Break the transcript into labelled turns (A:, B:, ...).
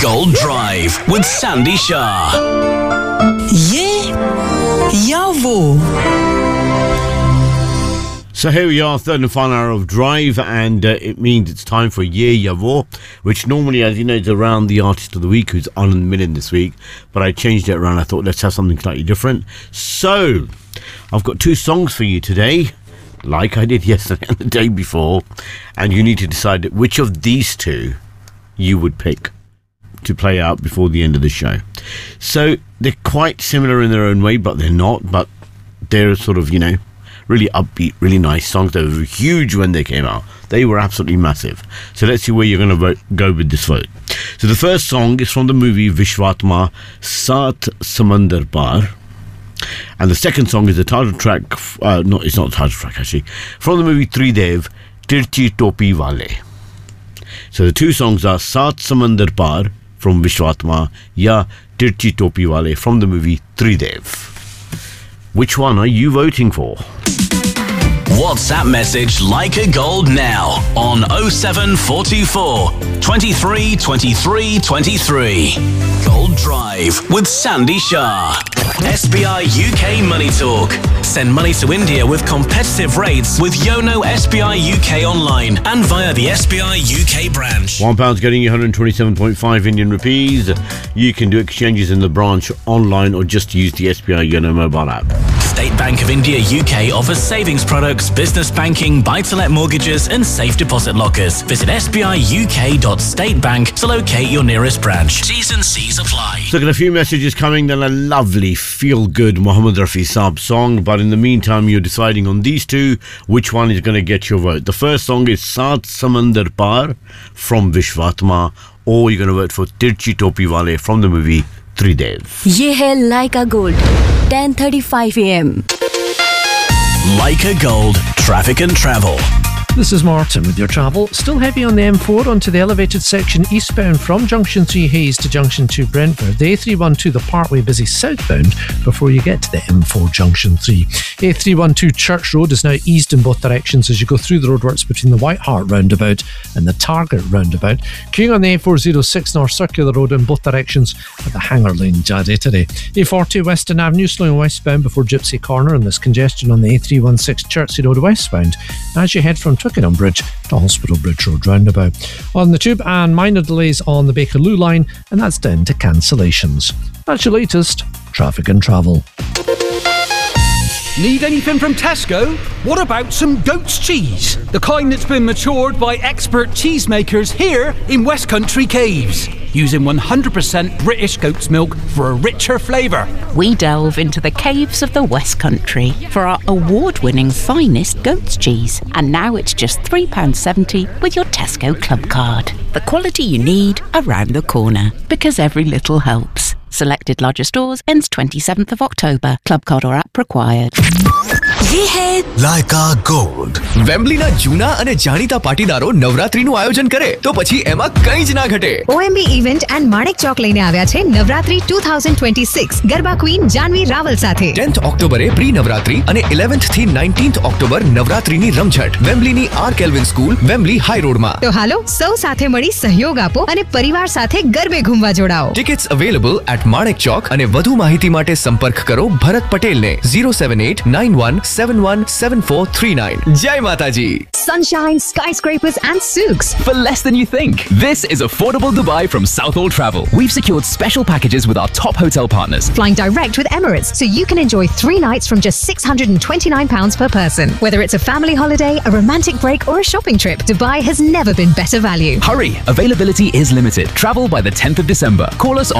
A: Gold Drive with Sandy Shah.
B: ये या वो.
C: So here we are, third and final hour of Drive, and it means it's time for Ye Ya Wo, which normally, as you know, is around the artist of the week who's on the minute this week, but I changed it around. I thought let's have something slightly different. So I've got two songs for you today, like I did yesterday and the day before, and you need to decide which of these two you would pick to play out before the end of the show. So they're quite similar in their own way, but they're not. But they're sort of, you know, really upbeat, really nice songs. They were huge when they came out. They were absolutely massive. So let's see where you're going to go with this vote. So the first song is from the movie Vishwatma, Saath Samandar Par. And the second song is the title track, no, it's not the title track actually, from the movie Tridev, Tirchi Topi Wale. So the two songs are Saath Samandar Par from Vishwatma, Ya Tirchi Topi Wale from the movie Tridev. Which one are you voting for?
A: WhatsApp message Like a Gold now on 07424 23 23 23. Gold Drive with Sandy Shah. SBI UK Money Talk. Send money to India with competitive rates with Yono SBI UK online and via the SBI UK branch.
C: £1 getting you 127.5 Indian rupees. You can do exchanges in the branch online or just use the SBI Yono mobile app.
A: State Bank of India UK offers savings products, business banking, buy-to-let mortgages and safe deposit lockers. Visit sbiuk.statebank to locate your nearest branch. T's and C's apply.
C: So got a few messages coming, then a lovely feel-good Mohammed Rafi Saab song. But in the meantime, you're deciding on these two, which one is going to get your vote. The first song is Saath Samandar Par from Vishwatma, or you're going to vote for Tirchi Topi Wale from the movie Tridev.
B: ये है Like a Gold, 10:35 a.m.
A: Like a Gold, traffic and travel.
D: This is Martin with your travel. Still heavy on the M4 onto the elevated section eastbound from Junction 3 Hayes to Junction 2 Brentford. The A312 the Parkway busy southbound before you get to the M4 Junction 3. A312 Church Road is now eased in both directions as you go through the roadworks between the White Hart roundabout and the Target roundabout. Queuing on the A406 North Circular Road in both directions at the Hanger Lane Jadetare. A40 Western Avenue slowing westbound before Gypsy Corner, and there's congestion on the A316 Chertsey Road westbound as you head from Twickenham Bridge to Hospital Bridge Road roundabout. On the tube, and minor delays on the Bakerloo line, and that's down to cancellations. That's your latest traffic and travel.
E: Need anything from Tesco? What about some goat's cheese? The kind that's been matured by expert cheesemakers here in West Country Caves, using 100% British goat's milk for a richer flavour.
F: We delve into the caves of the West Country for our award-winning finest goat's cheese. And now it's just £3.70 with your Tesco Club card. The quality you need around the corner, because every little helps. Selected larger stores ends 27th of October. Club card or app required.
B: ये है
G: Like a Gold.
H: વેમ્બલીના જૂના અને જાણીતા પાટીદારો નવરાત્રીનું આયોજન કરે તો પછી એમાં કંઈ જ ના ઘટે.
I: OMB event and Manek Chowk લઈને આવ્યા છે નવરાત્રી 2026 ગરબા ક્વીન જાનવી રાવલ સાથે.
H: 10th ઓક્ટોબરે પ્રી નવરાત્રી અને 11th થી 19th ઓક્ટોબર નવરાત્રીની રમઝટ વેમ્બલીની R kelvin school Wembley high રોડમાં.
I: તો હાલો સૌ સાથે મળી સહયોગ આપો અને પરિવાર સાથે ગરબે ઘૂમવા જોડાઓ.
H: Tickets available at Manek Chowk અને વધુ માહિતી માટે સંપર્ક કરો ભરત પટેલને 07891717439. જય માતાજી.
I: Sunshine, skyscrapers and souks.
J: For less than you think. This is Affordable Dubai from Southall Travel. We've secured special packages with our top hotel partners.
I: Flying direct with Emirates, so you can enjoy 3 nights from just £629 per person. Whether it's a family holiday, a romantic break or a shopping trip, Dubai has never been better value.
J: Hurry, availability is limited. Travel by the 10th of December. Call us on